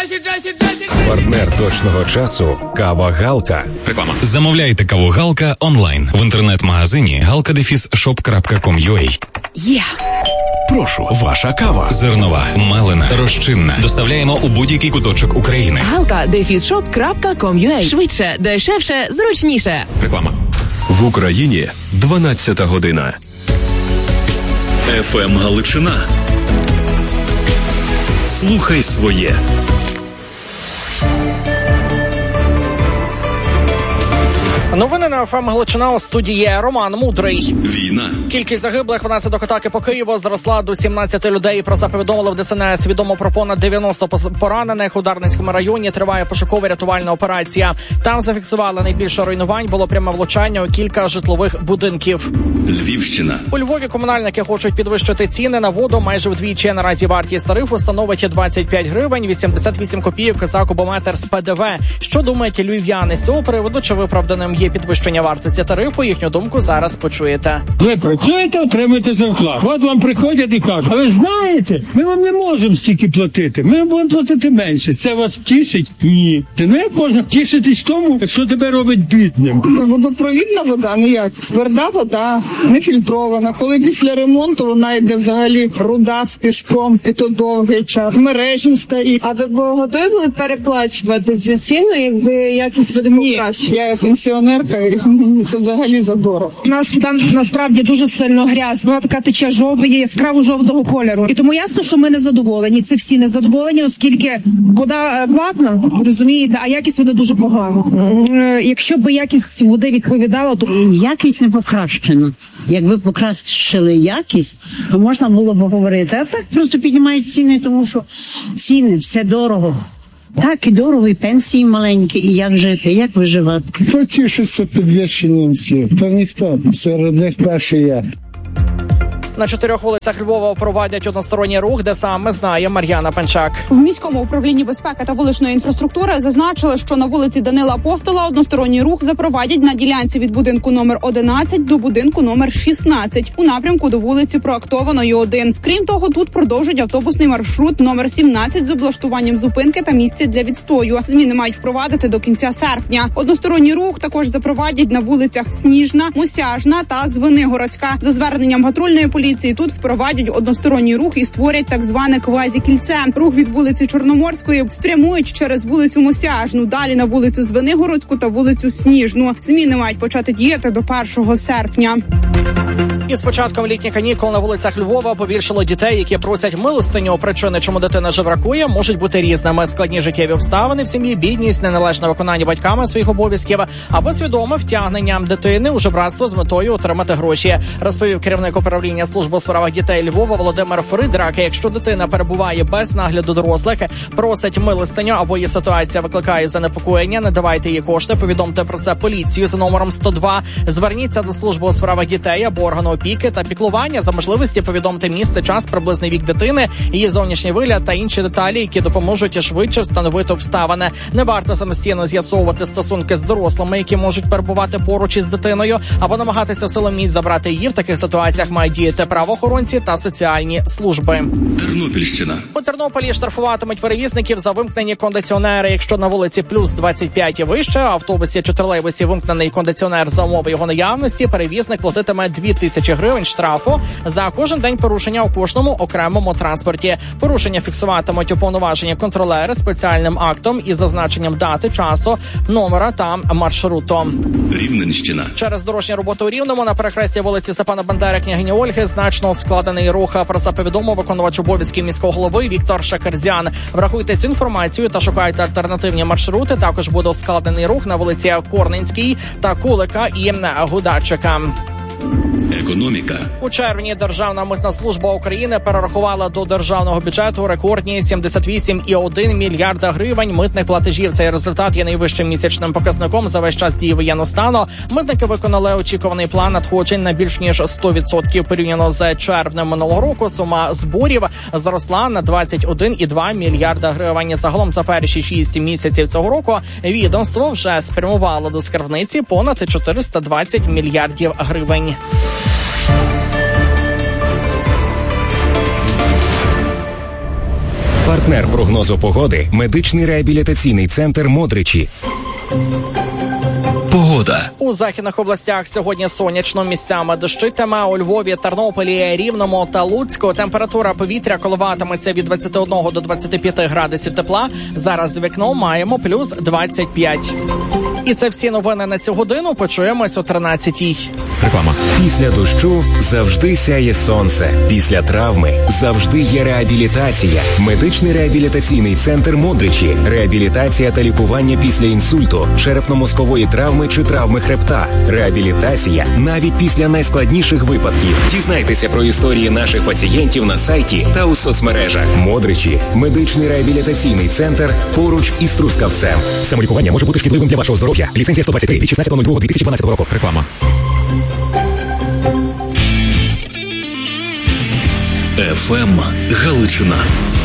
Партнер точного часу – кава Галка. Реклама. Замовляйте каву Галка онлайн в інтернет-магазині galka-shop.com.ua. Є! Прошу, ваша кава. Зернова, мелена, розчинна. Доставляємо у будь-який куточок України. galka-shop.com.ua. Швидше, дешевше, зручніше. Реклама. В Україні 12 година. ФМ Галичина. Слухай своє. Новини на ФМ Галичина. У студії Роман Мудрий. Війна. Кількість загиблих внаслідок атаки по Києву зросла до 17 людей. Про це повідомили в ДСНС. Відомо про понад 90 поранених. У Дарницькому районі триває пошукова рятувальна операція. Там зафіксували найбільше руйнувань. Було пряме влучання у кілька житлових будинків. Львівщина. У Львові комунальники хочуть підвищити ціни на воду майже вдвічі. Наразі вартість тарифу становить 25 гривень 88 копійок за кубометр з ПДВ. Що думають львів'яни з цього приводу? Чи виправданим є підвищення вартості тарифу? Їхню думку зараз почуєте. Ви працюєте, отримуєте зарплату. От вам приходять і кажуть, а ви знаєте, ми вам не можемо стільки платити, ми будемо платити менше. Це вас тішить? Ні. Ти не як можна тішитись тому, що тебе робить бідним? Водопровідна вода, ніяк. Тверда вода, не фільтрована. Коли після ремонту вона йде взагалі руда з піском, і то довгий час. Мережі стоїть. А ви готові були переплачувати цю ціну, якби якість води була краще? Я пенсіонерка, і мені це взагалі задорого. У нас там насправді дуже сильно грязь. Вона така тече яскраво жовтого кольору. І тому ясно, що ми не задоволені. Це всі не задоволені, оскільки вода платна, розумієте, а якість води дуже погана. Якщо б якість води відповідала, то якість не покращена. Якби покращили якість, то можна було б говорити. А так просто піднімають ціни, тому що ціни, все дорого. Так, і дорого, і пенсії маленькі, і як жити, як виживати. Хто тішиться підвищенням цін? Та ніхто. Серед них перший я. На 4 вулицях Львова впровадять односторонній рух, де саме знає Мар'яна Панчак. В міському управлінні безпеки та вуличної інфраструктури зазначили, що на вулиці Данила Апостола односторонній рух запровадять на ділянці від будинку номер 11 до будинку номер 16 у напрямку до вулиці Проактованої 1. Крім того, тут продовжать автобусний маршрут номер 17 з облаштуванням зупинки та місця для відстою. Зміни мають впровадити до кінця серпня. Односторонній рух також запровадять на вулицях Сніжна, Мосяжна та Звенигородська. За зверненням патрульної поліції тут впровадять односторонній рух і створять так зване квазі-кільце. Рух від вулиці Чорноморської спрямують через вулицю Мосяжну, далі на вулицю Звенигородську та вулицю Сніжну. Зміни мають почати діяти до 1 серпня. І з початком літніх канікул на вулицях Львова побільшало дітей, які просять милостиню. Причини, чому дитина жебракує, можуть бути різними. Складні життєві обставини в сім'ї, бідність, неналежне виконання батьками своїх обов'язків або свідоме втягнення дитини у жебратство з метою отримати гроші, розповів керівник управління служби у справах дітей Львова Володимир Фридрак. Якщо дитина перебуває без нагляду дорослих, просить милостиню або її ситуація викликає занепокоєння, не давайте їй кошти, повідомте про це поліцію за номером 102. Зверніться до служби у справах дітей або органу опіки та піклування. За можливості повідомте місце, час, приблизний вік дитини, її зовнішній вигляд та інші деталі, які допоможуть швидше встановити обставини. Не варто самостійно з'ясовувати стосунки з дорослими, які можуть перебувати поруч із дитиною, або намагатися силоміць забрати її. В таких ситуаціях мають діяти правоохоронці та соціальні служби. Тернопільщина. У Тернополі штрафуватимуть перевізників за вимкнені кондиціонери. Якщо на вулиці плюс 25 і вище, в автобусі чи тролейбусі вимкнений кондиціонер за умови його наявності, перевізник платитиме 2000 гривень штрафу за кожен день порушення у кожному окремому транспорті. Порушення фіксуватимуть уповноважені контролери спеціальним актом із зазначенням дати, часу, номера та маршруту. Рівненщина. Через дорожні роботи у Рівному на перехресті вулиці Степана Бандери, княгині Ольги значно складений рух. Про це повідомив виконувач обов'язків міського голови Віктор Шакерзян. Врахуйте цю інформацію та шукайте альтернативні маршрути. Також буде складений рух на вулиці Корненській та Кулика і Гудачика. Економіка. У червні Державна митна служба України перерахувала до державного бюджету рекордні 78,1 мільярда гривень митних платежів. Цей результат є найвищим місячним показником за весь час дії воєнного стану. Митники виконали очікуваний план надходжень на більш ніж 100%. Порівняно з червнем минулого року сума зборів зросла на 21,2 мільярда гривень. Загалом за перші 6 місяців цього року відомство вже спрямувало до скарбниці понад 420 мільярдів гривень. Партнер прогнозу погоди – медичний реабілітаційний центр «Модричі». Погода. У західних областях сьогодні сонячно, місцями дощитиме. У Львові, Тернополі, Рівному та Луцьку температура повітря коливатиметься від 21 до 25 градусів тепла. Зараз за вікном маємо плюс 25. І це всі новини на цю годину. Почуємось о 13-й. Реклама. Після дощу завжди сяє сонце. Після травми завжди є реабілітація. Медичний реабілітаційний центр «Модричі». Реабілітація та лікування після інсульту, черепно-мозкової травми чи травми хребта. Реабілітація навіть після найскладніших випадків. Дізнайтеся про історії наших пацієнтів на сайті та у соцмережах. «Модричі» – медичний реабілітаційний центр поруч із Трускавцем. Самолікування може бути шкідливим для вашого здоров'я. Ліцензія 123 від 16.02.2012 року. Реклама. ФМ Галичина.